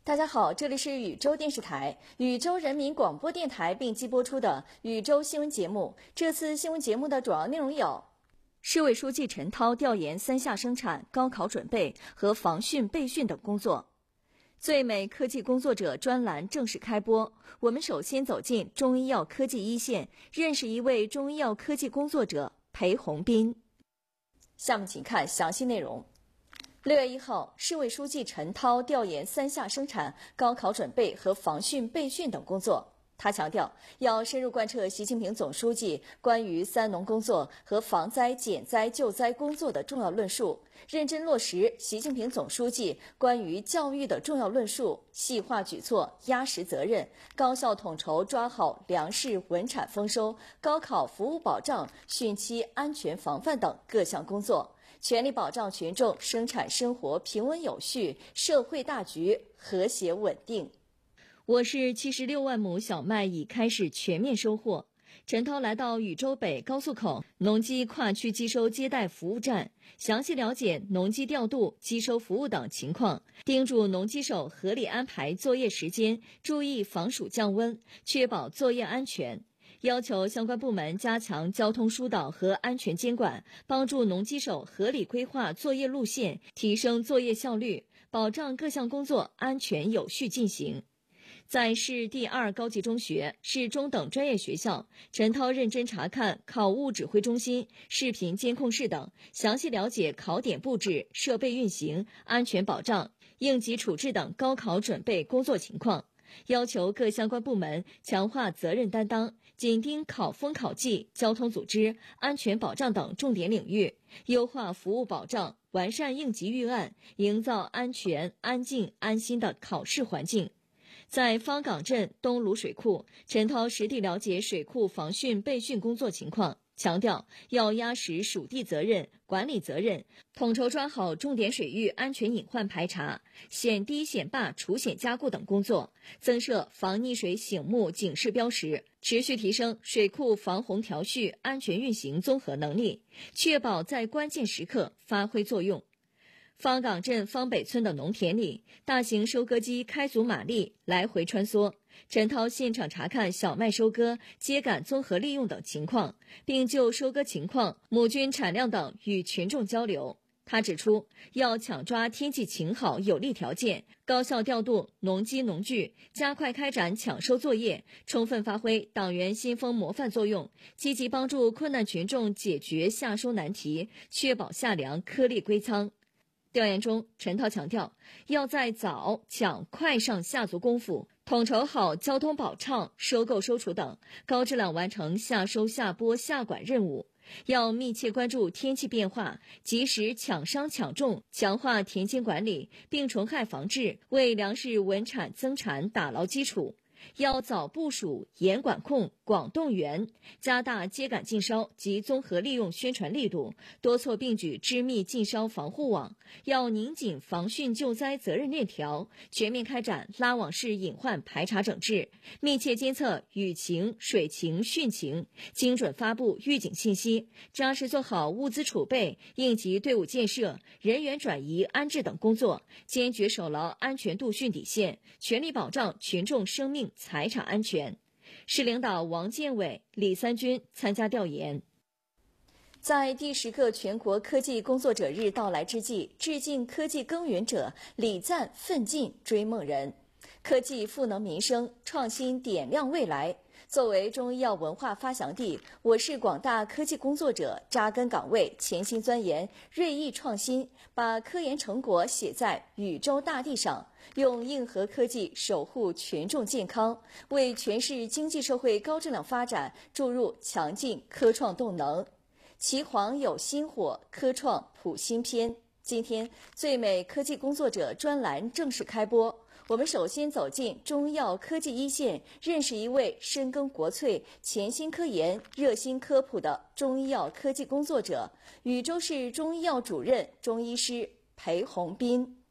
大家好，这里是宇宙电视台、宇宙人民广播电台并机播出的宇宙新闻节目。这次新闻节目的主要内容有：市委书记陈涛调研三下生产、高考准备和防汛备汛等工作。最美科技工作者专栏正式开播，我们首先走进中医药科技一线，认识一位中医药科技工作者裴洪斌。下面请看详细内容。6月1号，市委书记陈涛调研三下生产、高考准备和防汛备汛等工作。他强调，要深入贯彻习近平总书记关于三农工作和防灾减灾救灾工作的重要论述，认真落实习近平总书记关于教育的重要论述，细化举措，压实责任，高效统筹抓好粮食稳产丰收、高考服务保障、汛期安全防范等各项工作，全力保障群众生产生活平稳有序，社会大局和谐稳定。我市76万亩小麦已开始全面收获。陈涛来到禹州北高速口农机跨区机收接待服务站，详细了解农机调度、机收服务等情况，叮嘱农机手合理安排作业时间，注意防暑降温，确保作业安全。要求相关部门加强交通疏导和安全监管，帮助农机手合理规划作业路线，提升作业效率，保障各项工作安全有序进行。在市第2高级中学、市中等专业学校，陈涛认真查看考务指挥中心、视频监控室等，详细了解考点布置、设备运行、安全保障、应急处置等高考准备工作情况，要求各相关部门强化责任担当，紧盯考风考纪、交通组织、安全保障等重点领域，优化服务保障，完善应急预案，营造安全、安静、安心的考试环境。在方岗镇东鲁水库，陈涛实地了解水库防汛备汛工作情况，强调要压实属地责任、管理责任，统筹抓好重点水域安全隐患排查、险堤险坝除险加固等工作，增设防溺水醒目警示标识，持续提升水库防洪调蓄、安全运行综合能力，确保在关键时刻发挥作用。方岗镇方北村的农田里，大型收割机开足马力来回穿梭。陈涛现场查看小麦收割、秸秆综合利用等情况，并就收割情况、亩均产量等与群众交流。他指出，要抢抓天气晴好有利条件，高效调度农机农具，加快开展抢收作业，充分发挥党员先锋模范作用，积极帮助困难群众解决夏收难题，确保夏粮颗粒归仓。调研中，陈涛强调，要在早、抢、快上下足功夫，统筹好交通保畅、收购收储等，高质量完成夏收夏播夏管任务。要密切关注天气变化，及时抢商抢种，强化田间管理，病虫害防治，为粮食稳产增产打牢基础。要早部署、严管控、广动员，加大秸秆禁烧及综合利用宣传力度，多措并举织密禁烧防护网。要拧紧防汛救灾责任链条，全面开展拉网式隐患排查整治，密切监测雨情、水情、汛情，精准发布预警信息，扎实做好物资储备、应急队伍建设、人员转移安置等工作，坚决守牢安全度汛底线，全力保障群众生命财产安全。市领导王建伟、李三军参加调研。在第10个全国科技工作者日到来之际，致敬科技耕耘者，礼赞奋进追梦人。科技赋能民生，创新点亮未来。作为中医药文化发祥地，我市广大科技工作者扎根岗位，潜心钻研，锐意创新，把科研成果写在禹州大地上，用硬核科技守护群众健康，为全市经济社会高质量发展注入强劲科创动能。岐黄有新火，科创谱新篇。今天，最美科技工作者专栏正式开播。我们首先走进中医药科技一线，认识一位深耕国粹、潜心科研、热心科普的中医药科技工作者——禹州市中医药主任中医师裴洪斌。